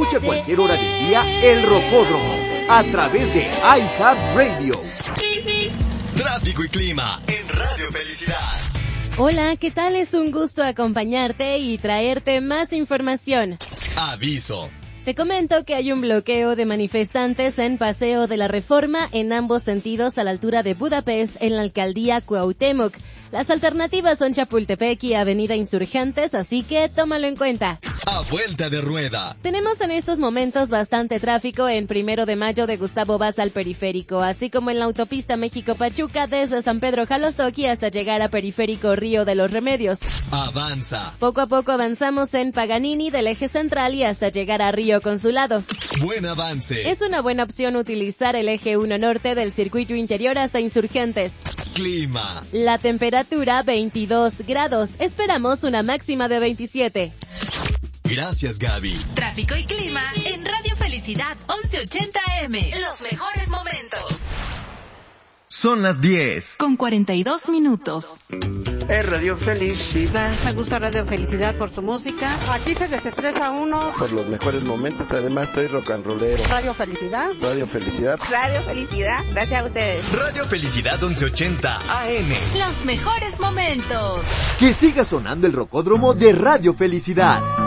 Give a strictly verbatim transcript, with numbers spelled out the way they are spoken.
Escucha a cualquier hora del día el Rocódromo a través de iHeartRadio. Tráfico y clima en Radio Felicidad. Hola, ¿qué tal? Es un gusto acompañarte y traerte más información. Aviso. Te comento que hay un bloqueo de manifestantes en Paseo de la Reforma en ambos sentidos a la altura de Budapest en la alcaldía Cuauhtémoc. Las alternativas son Chapultepec y Avenida Insurgentes, así que tómalo en cuenta. A vuelta de rueda. Tenemos en estos momentos bastante tráfico en Primero de Mayo de Gustavo Vaz al Periférico, así como en la autopista México-Pachuca desde San Pedro Jalostoqui hasta llegar a Periférico Río de los Remedios. Avanza. Poco a poco avanzamos en Paganini del Eje Central y hasta llegar a Río Consulado. Buen avance. Es una buena opción utilizar el Eje uno Norte del circuito interior hasta Insurgentes. Clima. La temperatura veintidós grados. Esperamos una máxima de veintisiete. Gracias, Gaby. Tráfico y clima en Radio Felicidad once ochenta A M. Los mejores momentos. Son las diez. Con cuarenta y dos minutos. Es Radio Felicidad. Me gusta Radio Felicidad por su música. Aquí se desestresa uno. Por los mejores momentos, además soy rock and rollero. Radio Felicidad. Radio Felicidad. Radio Felicidad. Gracias a ustedes. Radio Felicidad once ochenta A M. Los mejores momentos. Que siga sonando el Rocódromo de Radio Felicidad.